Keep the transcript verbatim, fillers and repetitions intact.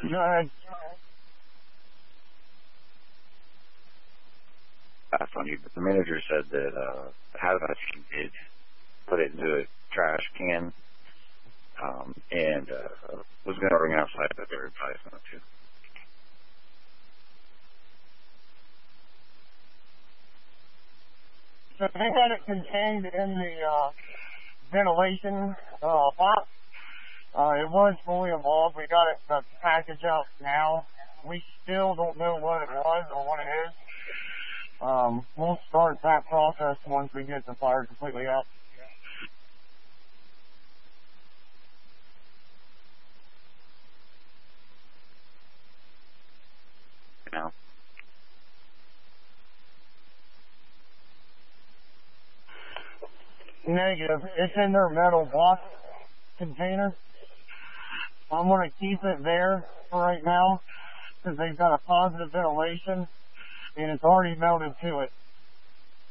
Go ahead. That's funny, but the manager said that uh, the hazmat team did put it into a trash can um, and uh, was going to bring it outside, but they were advised not to. So they had it contained in the uh, ventilation uh, box. Uh, it was fully evolved. We got it the package out now. We still don't know what it was or what it is. Um, we'll start that process once we get the fire completely out. Now, Negative. It's in their metal box container. I'm going to keep it there for right now because they've got a positive ventilation and it's already melted to it.